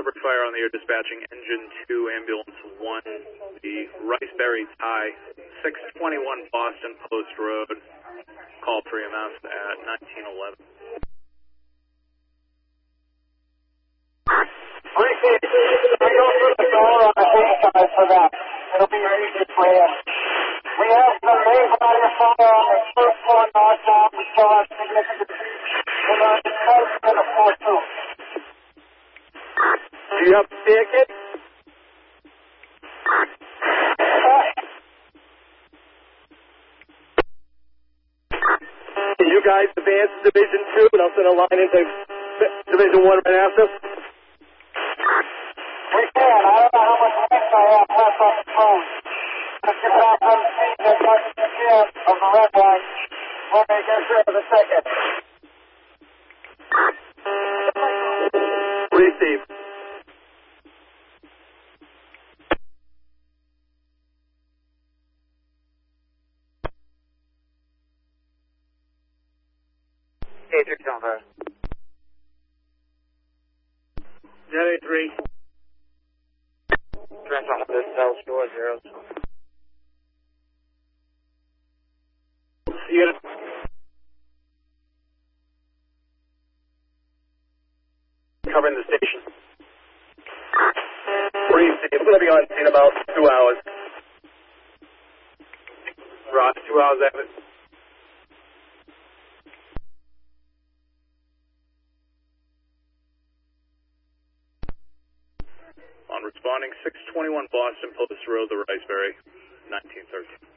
delivered fire on the air dispatching engine 2, ambulance 1, the Riceberry tie, 621 Boston Post Road. Call 3MS at 1911. Appreciate it. We go through the door on the wing side for that. It'll be easier for you. We have some main body of fire on the first floor northbound. We still have significant and on the coast and the floor too. Do you have a ticket? Can you guys advance to Division 2 and I'll send a line into Division 1 right after? We can. I don't know how much space I have left on the phone. Just get back on the scene as much as you can of the red line when they get rid of the second. Receive. Adrian Silver. Jet 3. Transfer on this cell store 0. Unit. Covering the station. Receive. I'm going to be on in about 2 hours. Ross, 2 hours after. On responding, 621 Boston Post Road, the Riceberry, 1913.